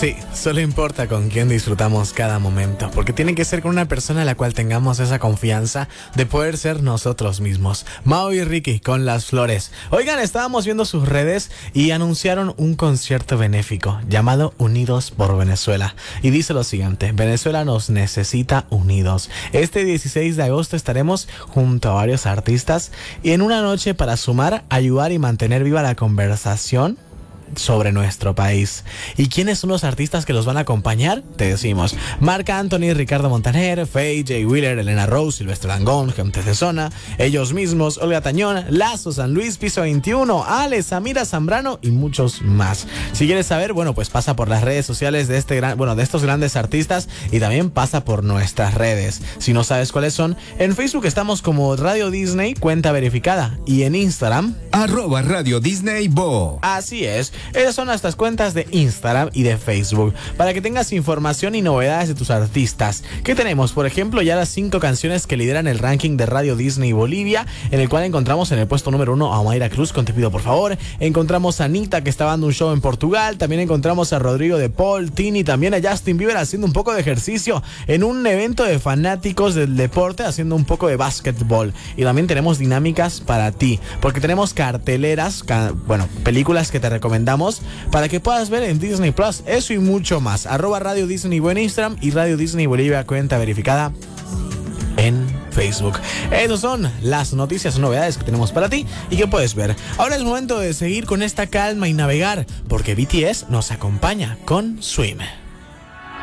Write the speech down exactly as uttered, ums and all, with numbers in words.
Sí, solo importa con quién disfrutamos cada momento, porque tiene que ser con una persona a la cual tengamos esa confianza de poder ser nosotros mismos. Mao y Ricky con Las Flores. Oigan, estábamos viendo sus redes y anunciaron un concierto benéfico llamado Unidos por Venezuela. Y dice lo siguiente: Venezuela nos necesita unidos. Este dieciséis de agosto estaremos junto a varios artistas y en una noche para sumar, ayudar y mantener viva la conversación sobre nuestro país. ¿Y quiénes son los artistas que los van a acompañar? Te decimos: Marc Anthony, Ricardo Montaner, Faye, Jay Wheeler, Elena Rose, Silvestre Dangond, Gente de Zona, ellos mismos, Olga Tañón, Lazo, San Luis, Piso veintiuno, Ale, Samira Zambrano y muchos más. Si quieres saber, bueno, pues pasa por las redes sociales de este gran, bueno, de estos grandes artistas y también pasa por nuestras redes. Si no sabes cuáles son, en Facebook estamos como Radio Disney, cuenta verificada, y en Instagram, arroba Radio Disney Bo. Así es. Esas son nuestras cuentas de Instagram y de Facebook, para que tengas información y novedades de tus artistas. ¿Qué tenemos? Por ejemplo, ya las cinco canciones que lideran el ranking de Radio Disney Bolivia, en el cual encontramos en el puesto número uno a Mayra Cruz con Te Pido Por Favor. Encontramos a Anita, que está dando un show en Portugal. También encontramos a Rodrigo de Paul, Tini, también a Justin Bieber haciendo un poco de ejercicio en un evento de fanáticos del deporte, haciendo un poco de básquetbol. Y también tenemos dinámicas para ti, porque tenemos carteleras, ca- bueno, películas que te recomendamos para que puedas ver en Disney Plus. Eso y mucho más. Arroba Radio Disney en Instagram y Radio Disney Bolivia, cuenta verificada en Facebook. Esas son las noticias, novedades que tenemos para ti y que puedes ver. Ahora es momento de seguir con esta calma y navegar, porque B T S nos acompaña con Swim.